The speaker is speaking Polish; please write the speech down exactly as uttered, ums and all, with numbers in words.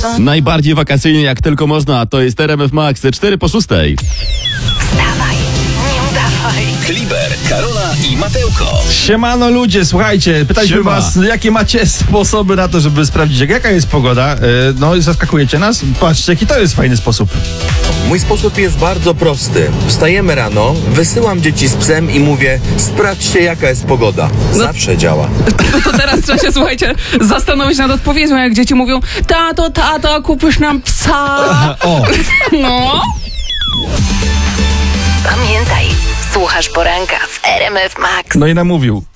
Najbardziej wakacyjnie jak tylko można, to jest R M F Max, cztery po szóstej. Wstawaj, nie udawaj. Kliber, Karola i Matełko. Siemano ludzie, słuchajcie, pytaliśmy Siema. was, jakie macie sposoby na to, żeby sprawdzić, jak- jaka jest pogoda. E, No i zaskakujecie nas? Patrzcie, jaki to jest fajny sposób. Mój sposób jest bardzo prosty. Wstajemy rano, wysyłam dzieci z psem i mówię: sprawdźcie, jaka jest pogoda. Zawsze działa. To teraz trzeba się, słuchajcie, zastanowić nad odpowiedzią, jak dzieci mówią: tato, tato, kupisz nam psa. O, No. Pamiętaj, słuchasz poranka w R M F Max. no i namówił.